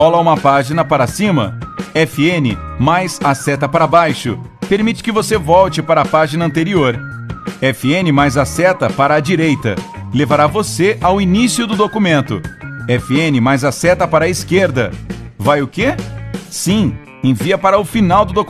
Rola uma página para cima. FN mais a seta para baixo permite que você volte para a página anterior. FN mais a seta para a direita levará você ao início do documento. FN mais a seta para a esquerda. Vai o quê? Sim, envia para o final do documento.